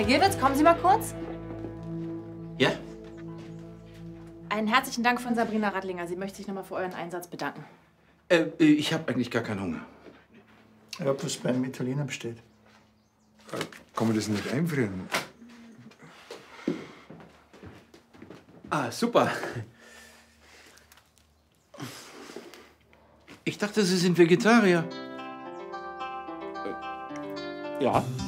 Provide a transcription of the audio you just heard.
Herr Gilwitz, kommen Sie mal kurz. Ja? Einen herzlichen Dank von Sabrina Rattlinger. Sie möchte sich nochmal für euren Einsatz bedanken. Ich habe eigentlich gar keinen Hunger. Ich hab was beim Italiener bestellt. Kann man das nicht einfrieren? Ah, super. Ich dachte, Sie sind Vegetarier. Ja.